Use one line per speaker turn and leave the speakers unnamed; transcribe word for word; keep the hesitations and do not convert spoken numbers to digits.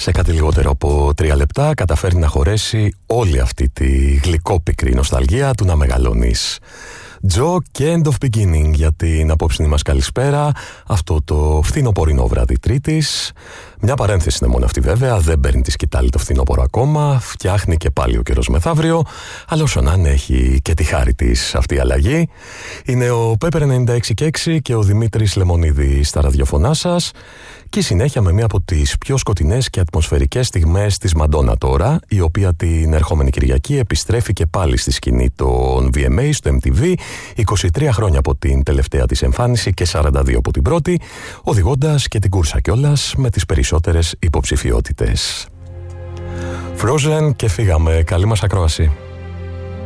Σε κάτι λιγότερο από τρία λεπτά καταφέρει να χωρέσει όλη αυτή τη γλυκόπικρη νοσταλγία του να μεγαλώνεις. Joe και End of Beginning για την απόψινή μας καλησπέρα. Αυτό το φθινοπορεινό βράδυ Τρίτης. Μια παρένθεση είναι μόνο αυτή βέβαια. Δεν παίρνει τη σκητάλη το φθινόπωρο ακόμα. Φτιάχνει και πάλι ο καιρός μεθαύριο. Αλλά όσο να είναι, έχει και τη χάρη της αυτή η αλλαγή. Είναι ο Πέπερ ενενήντα έξι και έξι και ο Δημήτρης Λεμονίδης στα ραδιοφωνά σας. Και συνέχεια με μία από τις πιο σκοτεινές και ατμοσφαιρικές στιγμές της Μαντόνα τώρα, η οποία την ερχόμενη Κυριακή επιστρέφει και πάλι στη σκηνή των βι εμ έι στο εμ τι βι, είκοσι τρία χρόνια από την τελευταία της εμφάνιση και σαράντα δύο από την πρώτη, οδηγώντας και την κούρσα κιόλας με τις περισσότερες υποψηφιότητες. Frozen και φύγαμε. Καλή μας ακρόαση.